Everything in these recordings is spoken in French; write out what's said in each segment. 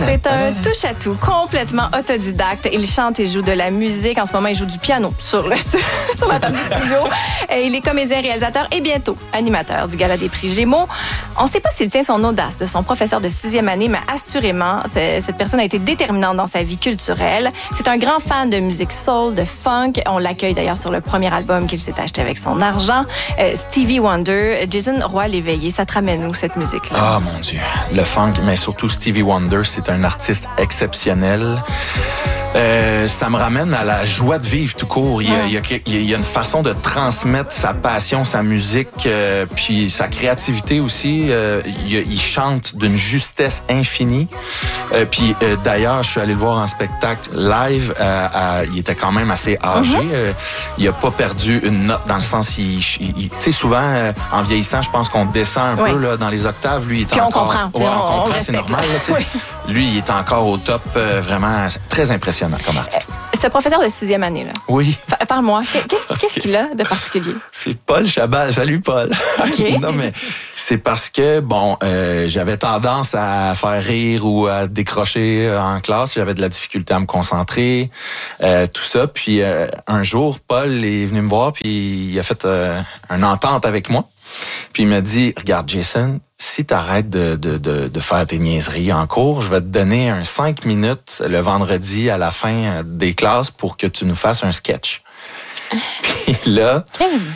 C'est un touche-à-tout, complètement autodidacte. Il chante et joue de la musique. En ce moment, il joue du piano sur la table du studio. Il est comédien, réalisateur et bientôt animateur du Gala des prix Gémeaux. On ne sait pas s'il tient son audace de son professeur de 6e année, mais assurément, cette personne a été déterminante dans sa vie culturelle. C'est un grand fan de musique soul, de funk. On l'accueille d'ailleurs sur le premier album qu'il s'est acheté avec son argent. Stevie Wonder, Jason Roy-Léveillé, ça te ramène où cette musique-là? Ah, mon Dieu. Le funk, mais surtout Stevie Wonder, c'est un artiste exceptionnel. Ça me ramène à la joie de vivre tout court. Il y a une façon de transmettre sa passion, sa musique, puis sa créativité aussi. Il chante d'une justesse infinie. Puis d'ailleurs, je suis allé le voir en spectacle live. Il était quand même assez âgé. Il a pas perdu une note dans le sens, tu sais, souvent en vieillissant, je pense qu'on descend un peu là, dans les octaves. Lui, il est puis encore. On comprend. On comprend, c'est normal. Là, oui. Lui, il est encore au top, vraiment très impressionnant comme artiste. Ce professeur de 6e année, là. Oui. Parle-moi, qu'est-ce qu'il a de particulier? C'est Paul Chabal. Salut, Paul. OK. Non, mais c'est parce que, j'avais tendance à faire rire ou à décrocher en classe. J'avais de la difficulté à me concentrer, tout ça. Puis un jour, Paul est venu me voir, puis il a fait une entente avec moi. Puis il m'a dit, regarde, Jason, si tu arrêtes de faire tes niaiseries en cours, je vais te donner 5 minutes le vendredi à la fin des classes pour que tu nous fasses un sketch. Puis là,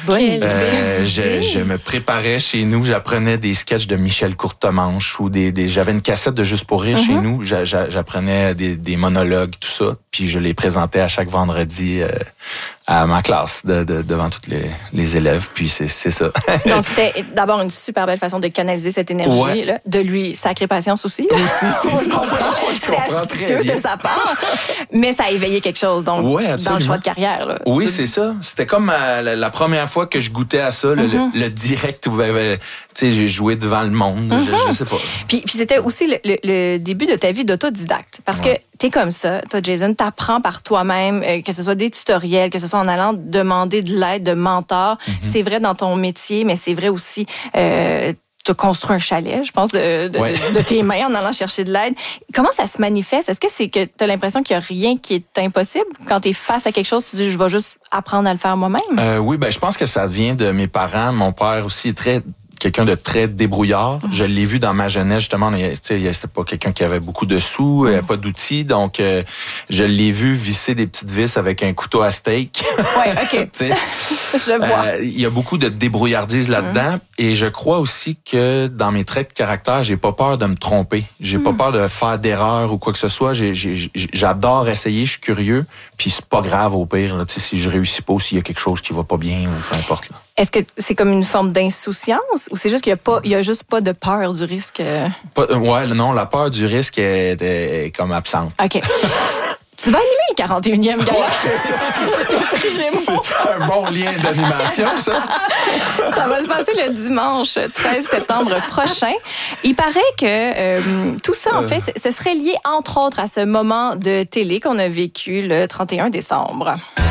je me préparais chez nous, j'apprenais des sketchs de Michel Courtemanche ou j'avais une cassette de Juste pour rire chez nous, j'apprenais des monologues, tout ça, puis je les présentais à chaque vendredi à ma classe devant tous les élèves, puis c'est ça. Donc, c'était d'abord une super belle façon de canaliser cette énergie, là, de lui sacrer patience aussi. Aussi, c'est ça. C'était astucieux de sa part, mais ça a éveillé quelque chose, donc, dans le choix de carrière. Là. Oui, c'est ça. C'était comme la première fois que je goûtais à ça, le direct où j'ai joué devant le monde, je sais pas. Puis c'était aussi le début de ta vie d'autodidacte, parce que t'es comme ça, toi, Jason, t'apprends par toi-même, que ce soit des tutoriels, que ce soit en allant demander de l'aide de mentors. C'est vrai dans ton métier, mais c'est vrai aussi... tu as construit un chalet, je pense, de tes mains en allant chercher de l'aide. Comment ça se manifeste? Est-ce que c'est que tu as l'impression qu'il n'y a rien qui est impossible? Quand tu es face à quelque chose, tu dis, je vais juste apprendre à le faire moi-même? Oui, je pense que ça vient de mes parents. Mon père aussi est quelqu'un de très débrouillard. Je l'ai vu dans ma jeunesse, justement. C'était pas quelqu'un qui avait beaucoup de sous, pas d'outils. Donc, je l'ai vu visser des petites vis avec un couteau à steak. Oui, OK. Je le vois. Il y a beaucoup de débrouillardise là-dedans. Et je crois aussi que dans mes traits de caractère, j'ai pas peur de me tromper. J'ai pas peur de faire d'erreurs ou quoi que ce soit. J'adore essayer, je suis curieux. Puis c'est pas grave au pire, là, si je réussis pas ou s'il y a quelque chose qui va pas bien ou peu importe. Là. Est-ce que c'est comme une forme d'insouciance ou c'est juste qu'il y a juste pas de peur du risque? Non, la peur du risque est comme absente. OK. Tu vas animer le 41e Gala. Ouais, c'est ça. C'est un bon lien d'animation, ça. Ça va se passer le dimanche 13 septembre prochain. Il paraît que tout ça, en fait, ce serait lié, entre autres, à ce moment de télé qu'on a vécu le 31 décembre.